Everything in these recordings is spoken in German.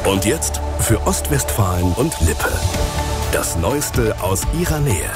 Und jetzt für Ostwestfalen und Lippe. Das Neueste aus ihrer Nähe.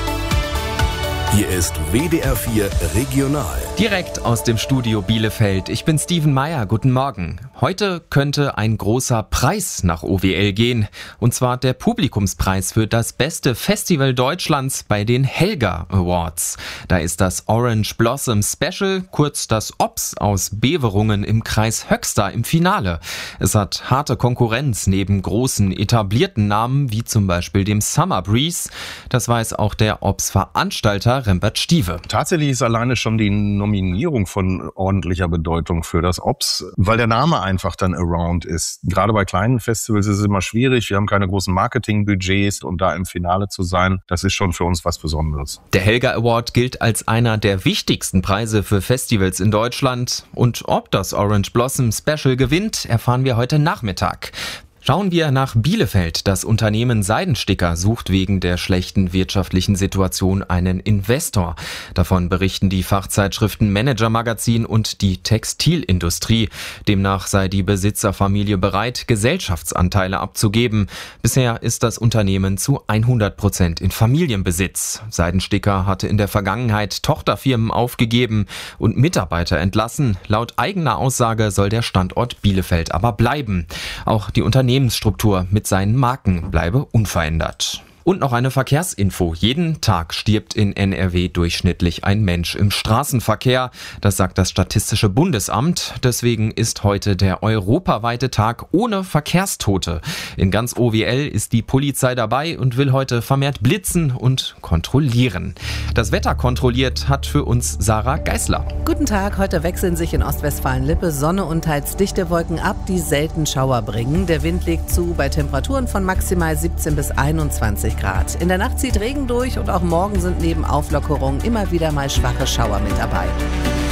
Hier ist WDR 4 Regional. Direkt aus dem Studio Bielefeld. Ich bin Steven Meyer. Guten Morgen. Heute könnte ein großer Preis nach OWL gehen. Und zwar der Publikumspreis für das beste Festival Deutschlands bei den Helga Awards. Da ist das Orange Blossom Special, kurz das OBS aus Beverungen im Kreis Höxter im Finale. Es hat harte Konkurrenz neben großen etablierten Namen wie zum Beispiel dem Summer Breeze. Das weiß auch der OBS-Veranstalter Rembert Stieve. Tatsächlich ist alleine schon die Nominierung von ordentlicher Bedeutung für das OBS, weil der Name einfach dann Around ist. Gerade bei kleinen Festivals ist es immer schwierig. Wir haben keine großen Marketingbudgets und da im Finale zu sein, das ist schon für uns was Besonderes. Der Helga Award gilt als einer der wichtigsten Preise für Festivals in Deutschland. Und ob das Orange Blossom Special gewinnt, erfahren wir heute Nachmittag. Schauen wir nach Bielefeld. Das Unternehmen Seidensticker sucht wegen der schlechten wirtschaftlichen Situation einen Investor. Davon berichten die Fachzeitschriften Manager Magazin und die Textilindustrie. Demnach sei die Besitzerfamilie bereit, Gesellschaftsanteile abzugeben. Bisher ist das Unternehmen zu 100% in Familienbesitz. Seidensticker hatte in der Vergangenheit Tochterfirmen aufgegeben und Mitarbeiter entlassen. Laut eigener Aussage soll der Standort Bielefeld aber bleiben. Auch die Unternehmensstruktur mit seinen Marken bleibe unverändert. Und noch eine Verkehrsinfo. Jeden Tag stirbt in NRW durchschnittlich ein Mensch im Straßenverkehr. Das sagt das Statistische Bundesamt. Deswegen ist heute der europaweite Tag ohne Verkehrstote. In ganz OWL ist die Polizei dabei und will heute vermehrt blitzen und kontrollieren. Das Wetter kontrolliert hat für uns Sarah Geißler. Guten Tag, heute wechseln sich in Ostwestfalen-Lippe Sonne und teils dichte Wolken ab, die selten Schauer bringen. Der Wind legt zu bei Temperaturen von maximal 17 bis 21 Grad. In der Nacht zieht Regen durch und auch morgen sind neben Auflockerungen immer wieder mal schwache Schauer mit dabei.